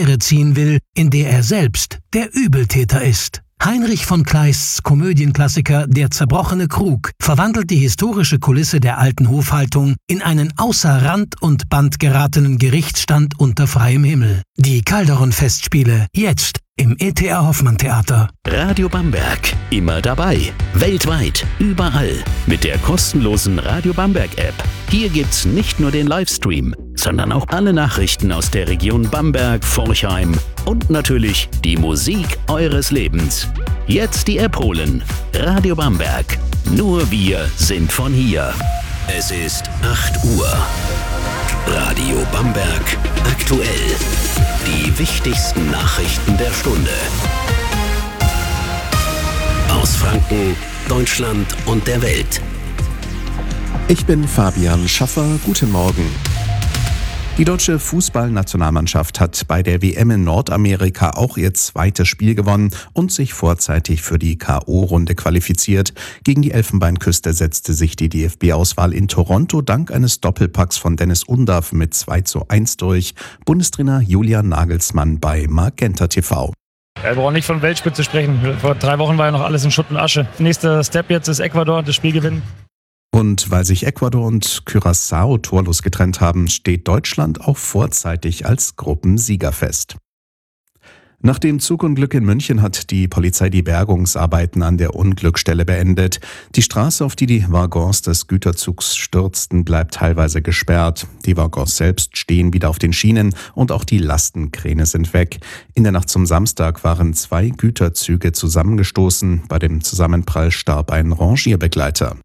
Affäre ziehen will, in der er selbst der Übeltäter ist. Heinrich von Kleists Komödienklassiker Der zerbrochene Krug verwandelt die historische Kulisse der alten Hofhaltung in einen außer Rand und Band geratenen Gerichtsstand unter freiem Himmel. Die Calderon-Festspiele, jetzt im E.T.A. Hoffmann Theater. Radio Bamberg, immer dabei, weltweit, überall, mit der kostenlosen Radio Bamberg App. Hier gibt's nicht nur den Livestream, sondern auch alle Nachrichten aus der Region Bamberg, Forchheim und natürlich die Musik eures Lebens. Jetzt die App holen. Radio Bamberg. Nur wir sind von hier. Es ist 8 Uhr. Radio Bamberg aktuell. Die wichtigsten Nachrichten der Stunde. Aus Franken, Deutschland und der Welt. Ich bin Fabian Schaffer. Guten Morgen. Die deutsche Fußballnationalmannschaft hat bei der WM in Nordamerika auch ihr zweites Spiel gewonnen und sich vorzeitig für die K.O.-Runde qualifiziert. Gegen die Elfenbeinküste setzte sich die DFB-Auswahl in Toronto dank eines Doppelpacks von Dennis Undaff mit 2:1 durch. Bundestrainer Julian Nagelsmann bei Magenta TV. Wir brauchen nicht von Weltspitze sprechen. Vor 3 Wochen war ja noch alles in Schutt und Asche. Nächster Step jetzt ist Ecuador, das Spiel gewinnen. Und weil sich Ecuador und Curaçao torlos getrennt haben, steht Deutschland auch vorzeitig als Gruppensieger fest. Nach dem Zugunglück in München hat die Polizei die Bergungsarbeiten an der Unglücksstelle beendet. Die Straße, auf die die Waggons des Güterzugs stürzten, bleibt teilweise gesperrt. Die Waggons selbst stehen wieder auf den Schienen und auch die Lastenkräne sind weg. In der Nacht zum Samstag waren 2 Güterzüge zusammengestoßen. Bei dem Zusammenprall starb ein Rangierbegleiter.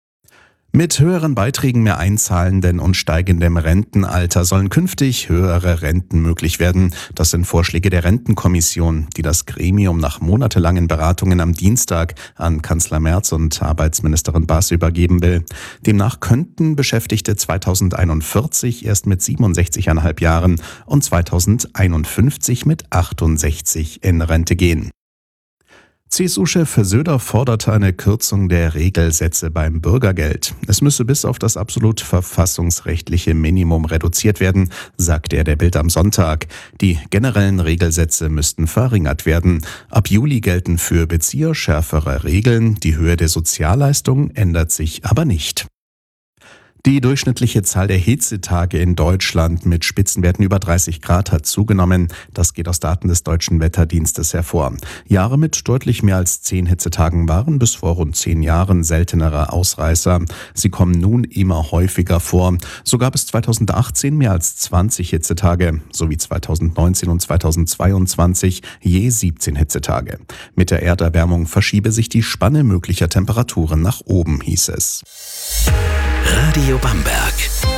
Mit höheren Beiträgen, mehr einzahlenden und steigendem Rentenalter sollen künftig höhere Renten möglich werden. Das sind Vorschläge der Rentenkommission, die das Gremium nach monatelangen Beratungen am Dienstag an Kanzler Merz und Arbeitsministerin Baas übergeben will. Demnach könnten Beschäftigte 2041 erst mit 67,5 Jahren und 2051 mit 68 in Rente gehen. CSU-Chef Söder forderte eine Kürzung der Regelsätze beim Bürgergeld. Es müsse bis auf das absolut verfassungsrechtliche Minimum reduziert werden, sagte er der Bild am Sonntag. Die generellen Regelsätze müssten verringert werden. Ab Juli gelten für Bezieher schärfere Regeln. Die Höhe der Sozialleistung ändert sich aber nicht. Die durchschnittliche Zahl der Hitzetage in Deutschland mit Spitzenwerten über 30 Grad hat zugenommen. Das geht aus Daten des Deutschen Wetterdienstes hervor. Jahre mit deutlich mehr als 10 Hitzetagen waren bis vor rund 10 Jahren seltenere Ausreißer. Sie kommen nun immer häufiger vor. So gab es 2018 mehr als 20 Hitzetage, sowie 2019 und 2022 je 17 Hitzetage. Mit der Erderwärmung verschiebe sich die Spanne möglicher Temperaturen nach oben, hieß es. Radio Bamberg.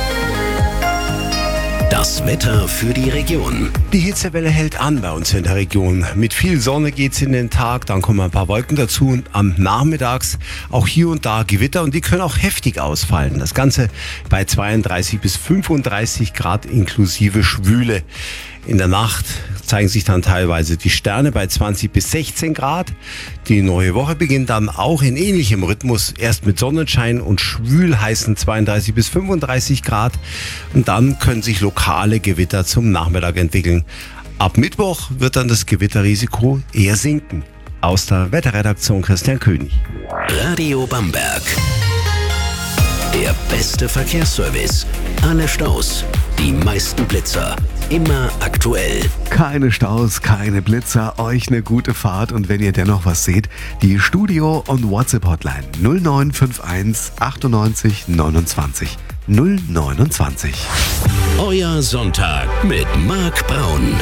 Das Wetter für die Region. Die Hitzewelle hält an bei uns in der Region. Mit viel Sonne geht's in den Tag, dann kommen ein paar Wolken dazu und am Nachmittags auch hier und da Gewitter und die können auch heftig ausfallen. Das Ganze bei 32 bis 35 Grad inklusive Schwüle. In der Nacht zeigen sich dann teilweise die Sterne bei 20 bis 16 Grad. Die neue Woche beginnt dann auch in ähnlichem Rhythmus. Erst mit Sonnenschein und schwül heißen 32 bis 35 Grad. Und dann können sich lokale Gewitter zum Nachmittag entwickeln. Ab Mittwoch wird dann das Gewitterrisiko eher sinken. Aus der Wetterredaktion Christian König. Radio Bamberg. Der beste Verkehrsservice. Alle Staus, die meisten Blitzer. Immer aktuell. Keine Staus, keine Blitzer, euch eine gute Fahrt und wenn ihr dennoch was seht, die Studio- und WhatsApp-Hotline 0951 98 29 029. Euer Sonntag mit Marc Braun.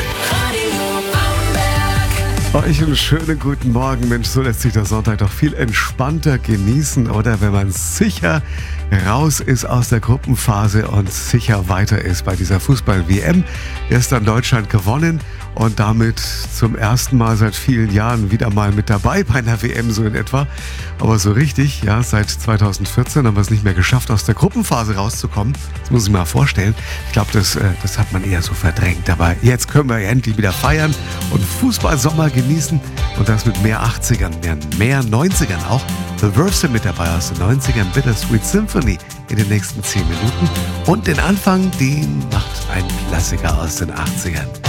Euch einen schönen guten Morgen. Mensch, so lässt sich der Sonntag doch viel entspannter genießen, oder? Wenn man sicher raus ist aus der Gruppenphase und sicher weiter ist bei dieser Fußball-WM. Gestern Deutschland gewonnen und damit zum ersten Mal seit vielen Jahren wieder mal mit dabei bei einer WM so in etwa. Aber so richtig, ja, seit 2014 haben wir es nicht mehr geschafft, aus der Gruppenphase rauszukommen. Das muss ich mir mal vorstellen. Ich glaube, das hat man eher so verdrängt. Aber jetzt können wir endlich wieder feiern und Fußballsommer genießen und das mit mehr 80ern, mehr 90ern auch. The Verve sind mit dabei aus den 90ern, Bittersweet Symphony in den nächsten 10 Minuten. Und den Anfang, den macht ein Klassiker aus den 80ern.